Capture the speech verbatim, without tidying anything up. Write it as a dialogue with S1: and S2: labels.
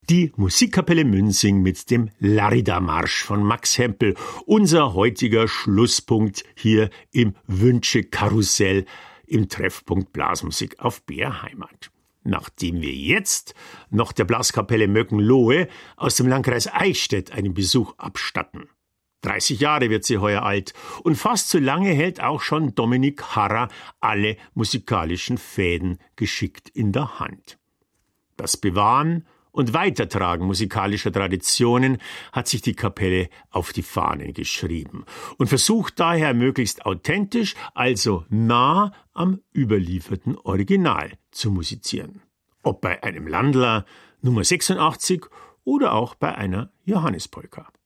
S1: Die Musikkapelle Münsing mit dem Larida-Marsch von Max Hempel, unser heutiger Schlusspunkt hier im Wünschekarussell im Treffpunkt Blasmusik auf B R Heimat. Nachdem wir jetzt noch der Blaskapelle Möckenlohe aus dem Landkreis Eichstätt einen Besuch abstatten. dreißig Jahre wird sie heuer alt und fast so lange hält auch schon Dominik Harrer alle musikalischen Fäden geschickt in der Hand. Das Bewahren und Weitertragen musikalischer Traditionen hat sich die Kapelle auf die Fahnen geschrieben und versucht daher möglichst authentisch, also nah am überlieferten Original zu musizieren. Ob bei einem Landler Nummer sechsundachtzig oder auch bei einer Johannespolka.